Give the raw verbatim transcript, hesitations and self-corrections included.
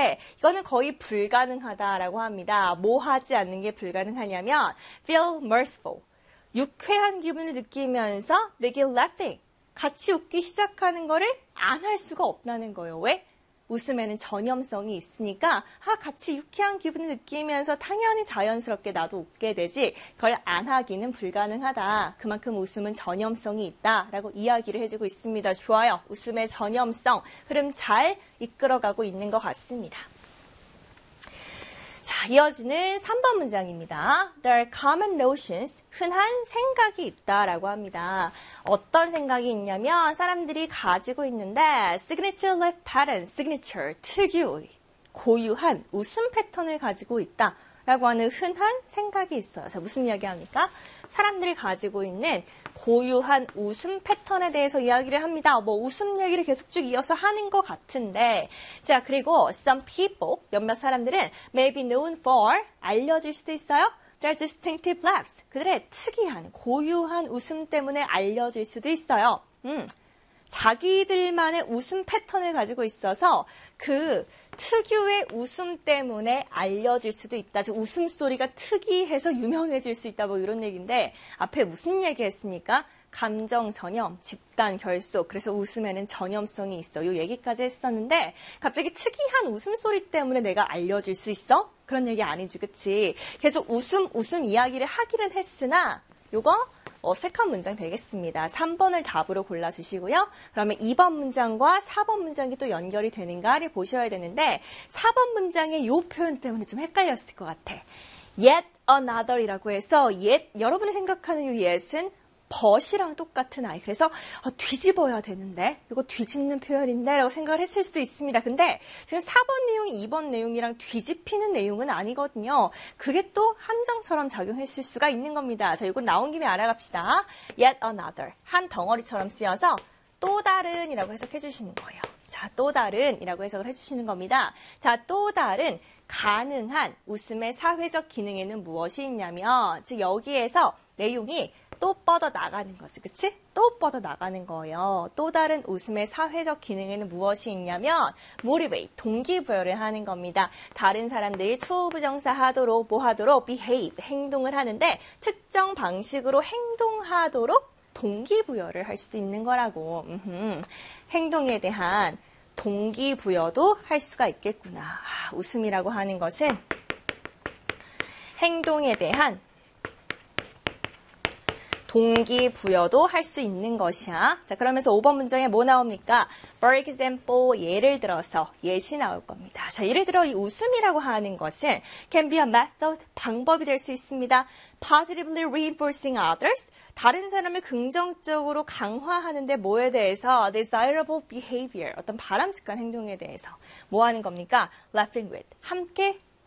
있는데 이거는 거의 불가능하다라고 합니다. 뭐 하지 않는 게 불가능하냐면 feel mirthful. 유쾌한 기분을 느끼면서 begin laughing. 같이 웃기 시작하는 거를 안 할 수가 없다는 거예요. 왜? 웃음에는 전염성이 있으니까 아, 같이 유쾌한 기분을 느끼면서 당연히 자연스럽게 나도 웃게 되지 그걸 안 하기는 불가능하다. 그만큼 웃음은 전염성이 있다라고 이야기를 해주고 있습니다. 좋아요. 웃음의 전염성, 흐름 잘 이끌어가고 있는 것 같습니다. 자, 이어지는 삼 번 문장입니다. There are common notions, 흔한 생각이 있다라고 합니다. 어떤 생각이 있냐면 사람들이 가지고 있는데 signature laugh pattern, signature, 특유, 고유한 웃음 패턴을 가지고 있다라고 하는 흔한 생각이 있어요. 자, 무슨 이야기 합니까? 사람들이 가지고 있는 고유한 웃음 패턴에 대해서 이야기를 합니다. 뭐 웃음 얘기를 계속 쭉 이어서 하는 것 같은데 자 그리고 some people, 몇몇 사람들은 may be known for, 알려질 수도 있어요. Their distinctive laughs, 그들의 특이한 고유한 웃음 때문에 알려질 수도 있어요. 음, 자기들만의 웃음 패턴을 가지고 있어서 그 특유의 웃음 때문에 알려질 수도 있다. 즉 웃음소리가 특이해서 유명해질 수 있다. 뭐 이런 얘기인데 앞에 무슨 얘기했습니까? 감정 전염, 집단 결속. 그래서 웃음에는 전염성이 있어. 이 얘기까지 했었는데 갑자기 특이한 웃음소리 때문에 내가 알려질 수 있어? 그런 얘기 아니지, 그치? 계속 웃음, 웃음 이야기를 하기는 했으나 요거 어색한 문장 되겠습니다. 삼 번을 답으로 골라주시고요. 그러면 이 번 문장과 사 번 문장이 또 연결이 되는가를 보셔야 되는데 사 번 문장의 이 표현 때문에 좀 헷갈렸을 것 같아. Yet another 이라고 해서 yet, 여러분이 생각하는 이 yet은 but이랑 똑같은 아이. 그래서 아, 뒤집어야 되는데 이거 뒤집는 표현인데 라고 생각을 했을 수도 있습니다. 근데 지금 사 번 내용이 이 번 내용이랑 뒤집히는 내용은 아니거든요. 그게 또 함정처럼 작용했을 수가 있는 겁니다. 자, 이건 나온 김에 알아갑시다. Yet another, 한 덩어리처럼 쓰여서 또 다른 이라고 해석해 주시는 거예요. 자, 또 다른 이라고 해석을 해주시는 겁니다. 자, 또 다른 가능한 웃음의 사회적 기능에는 무엇이 있냐면 즉 여기에서 내용이 또 뻗어 나가는 거지, 그치? 또 뻗어 나가는 거예요. 또 다른 웃음의 사회적 기능에는 무엇이 있냐면 motivate, 동기부여를 하는 겁니다. 다른 사람들이 to 부정사 하도록, 뭐 하도록, behave, 행동을 하는데 특정 방식으로 행동하도록 동기부여를 할 수도 있는 거라고. 음흠. 행동에 대한 동기부여도 할 수가 있겠구나. 아, 웃음이라고 하는 것은 행동에 대한 동기부여도 할 수 있는 것이야. 자, 그러면서 오 번 문장에 뭐 나옵니까? For example, 예를 들어서 예시 나올 겁니다. 자, 예를 들어 이 웃음이라고 하는 것은 can be a method, 방법이 될 수 있습니다. Positively reinforcing others, 다른 사람을 긍정적으로 강화하는데 뭐에 대해서? Desirable behavior, 어떤 바람직한 행동에 대해서 뭐 하는 겁니까? Laughing with, 함께